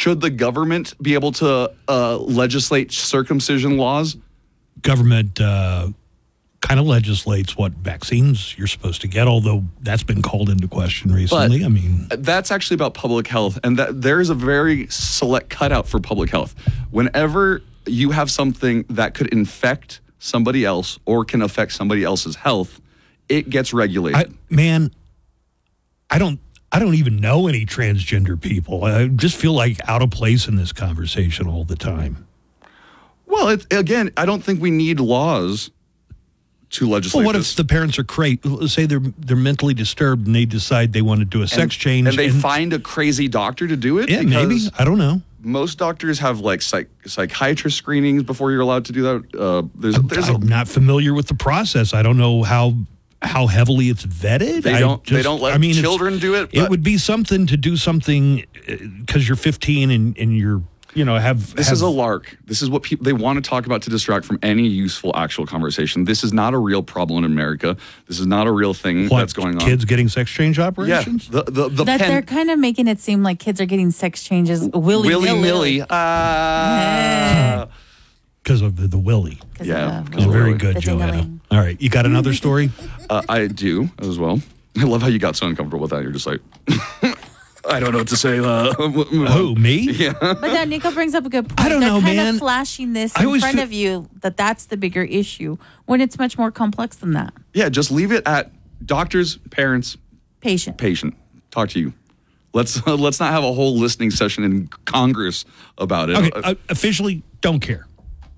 Should the government be able to legislate circumcision laws? Government kind of legislates what vaccines you're supposed to get, although that's been called into question recently. That's actually about public health, and that there is a very select cutout for public health. Whenever you have something that could infect somebody else or can affect somebody else's health, it gets regulated. I don't even know any transgender people. I just feel like out of place in this conversation all the time. Well, I don't think we need laws to legislate. Well, what this. if the parents are let's say they're mentally distrturbed and they decide they want to do a sex change, and they find a crazy doctor to do it? Yeah, maybe. I don't know. Most doctors have like psychiatrist screenings before you're allowed to do that. I'm not familiar with the process. I don't know how heavily it's vetted. They don't let children do it. It would be something to do something because you're 15 and you're This is a lark. This is what they want to talk about to distract from any useful actual conversation. This is not a real problem in America. This is not a real thing that's going on. Kids getting sex change operations? Yeah. They're kind of making it seem like kids are getting sex changes willy-nilly. Because of the willy. Yeah. Very good, Joanna. All right. You got another story? I do as well. I love how you got so uncomfortable with that. You're just like... I don't know what to say. Who, me? Yeah. But then Nico brings up a good point. I don't know, They're kind man. of flashing this in front of you that's the bigger issue when it's much more complex than that. Yeah, just leave it at doctors, parents, patient. Talk to you. Let's not have a whole listening session in Congress about it. Okay, officially, don't care.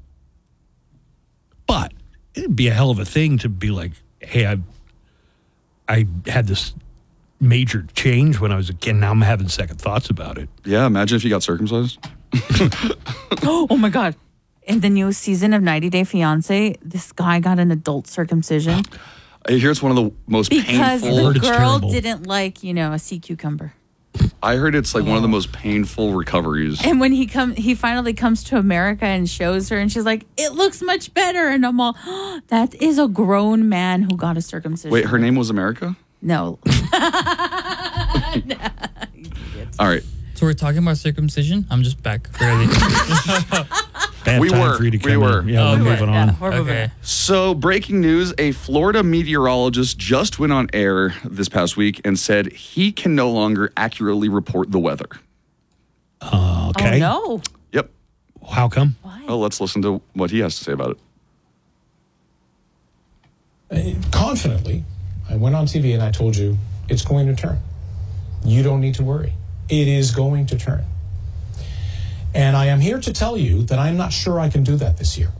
But it'd be a hell of a thing to be like, hey, I had this major change when I was a kid. Now I'm having second thoughts about it. Yeah, imagine if you got circumcised. Oh my God. In the new season of 90 Day Fiancé, this guy got an adult circumcision. I hear it's one of the most because painful. the girl didn't like, a sea cucumber. I heard it's like one of the most painful recoveries. And when he finally comes to America and shows her, and she's like, "It looks much better." And I'm all, that is a grown man who got a circumcision. Wait, her name was America? No. All right. So we're talking about circumcision? I'm just back early. We were. Yeah, we're moving on. Okay. So, breaking news, a Florida meteorologist just went on air this past week and said he can no longer accurately report the weather. Okay. Oh, no. Yep. How come? Why? Well, let's listen to what he has to say about it. Confidently, I went on TV and I told you, it's going to turn. You don't need to worry. It is going to turn. And I am here to tell you that I'm not sure I can do that this year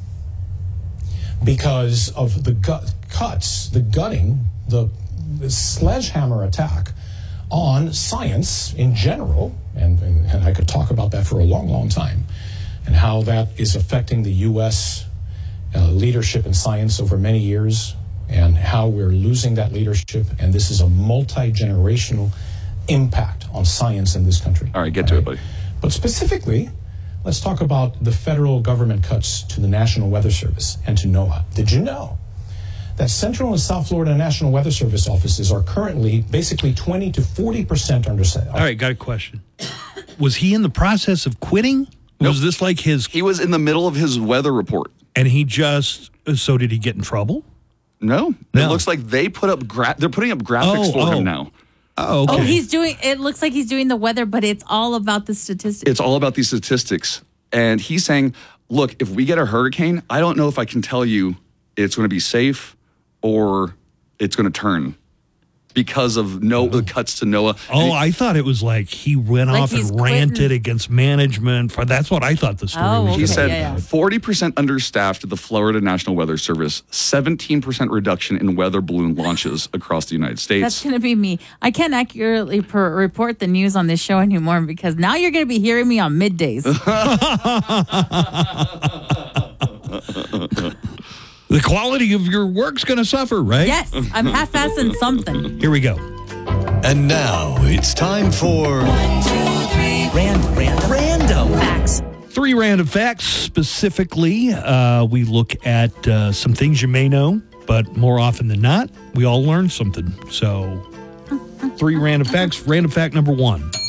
because of the gutting, the sledgehammer attack on science in general, and I could talk about that for a long, long time, and how that is affecting the U.S. Leadership in science over many years, and how we're losing that leadership, and this is a multi-generational impact on science in this country. All right, get to it, buddy. But specifically, let's talk about the federal government cuts to the National Weather Service and to NOAA. Did you know that Central and South Florida National Weather Service offices are currently basically 20 to 40% understaffed? All right, got a question. Was he in the process of quitting? Nope. Was this like his... He was in the middle of his weather report. And he just... So did he get in trouble? No. It looks like they put up... they're putting up graphics for him now. Oh, okay. It looks like he's doing the weather, but it's all about the statistics. It's all about these statistics. And he's saying, look, if we get a hurricane, I don't know if I can tell you it's going to be safe or it's going to turn because of the cuts to NOAA. Oh, I thought it was like he went off and ranted against management. That's what I thought the story was. He said 40% understaffed at the Florida National Weather Service, 17% reduction in weather balloon launches across the United States. That's going to be me. I can't accurately report the news on this show anymore because now you're going to be hearing me on middays. The quality of your work's going to suffer, right? Yes, I'm half-assing something. Here we go. And now it's time for 1, 2, 3 random facts. 3 random facts. Specifically, we look at some things you may know, but more often than not, we all learn something. So, 3 random facts. Random fact number 1.